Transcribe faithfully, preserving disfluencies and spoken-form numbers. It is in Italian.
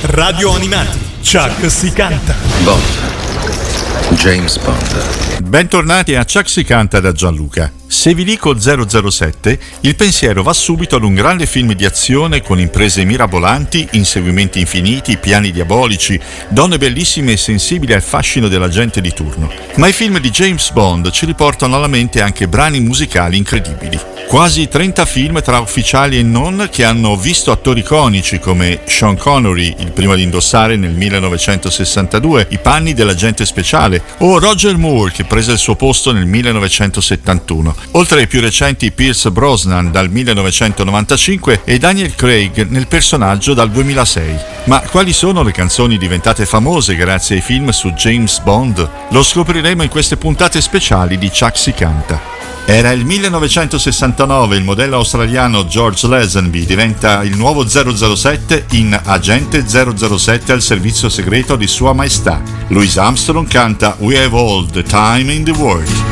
Radio Animati. Chuck si canta. Bond. James Bond. Bentornati a Chuck si canta da Gianluca. Se vi dico zero zero sette, il pensiero va subito ad un grande film di azione con imprese mirabolanti, inseguimenti infiniti, piani diabolici, donne bellissime e sensibili al fascino della gente di turno. Ma i film di James Bond ci riportano alla mente anche brani musicali incredibili. Quasi trenta film tra ufficiali e non che hanno visto attori iconici come Sean Connery, il primo ad indossare nel millenovecentosessantadue i panni dell'agente speciale, o Roger Moore che prese il suo posto nel millenovecentosettantuno, oltre ai più recenti Pierce Brosnan dal millenovecentonovantacinque e Daniel Craig nel personaggio dal duemilasei. Ma quali sono le canzoni diventate famose grazie ai film su James Bond? Lo scopriremo in queste puntate speciali di Chuck si canta. Era il millenovecentosessantanove, il modello australiano George Lazenby diventa il nuovo zero zero sette in Agente zero zero sette al servizio segreto di Sua Maestà. Louis Armstrong canta We Have All the Time in the World.